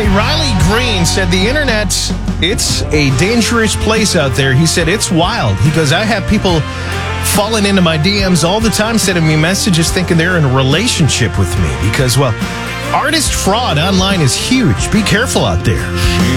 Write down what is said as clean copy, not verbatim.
Hey, Riley Green said the internet, it's a dangerous place out there. He said it's wild. He goes, I have people falling into my DMs all the time, sending me messages thinking they're in a relationship with me because, well, artist fraud online is huge. Be careful out there.